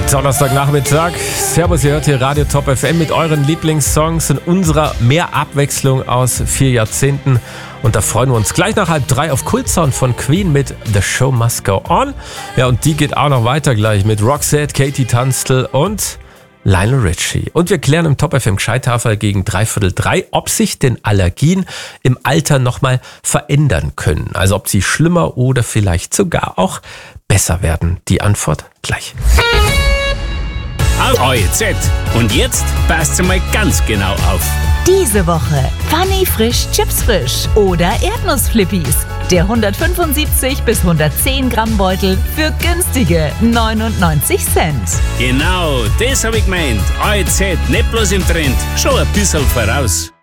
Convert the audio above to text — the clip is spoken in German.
Donnerstagnachmittag. Servus, ihr hört hier Radio Top FM mit euren Lieblingssongs in unserer Mehrabwechslung aus 4 Jahrzehnten. Und da freuen wir uns gleich nach 2:30 auf Kultsound von Queen mit The Show Must Go On. Ja, und die geht auch noch weiter gleich mit Roxette, Katie Tunstall und Lionel Richie. Und wir klären im Top FM Gescheithafer gegen 3:45, ob sich denn Allergien im Alter nochmal verändern können. Also ob sie schlimmer oder vielleicht sogar auch besser werden. Die Antwort gleich. AEZ. Und jetzt passt mal ganz genau auf. Diese Woche Funny Frisch Chips Frisch oder Erdnussflippies. Der 175 bis 110 Gramm Beutel für günstige 99 Cent. Genau, das habe ich gemeint. AEZ, nicht bloß im Trend, schon ein bisschen voraus.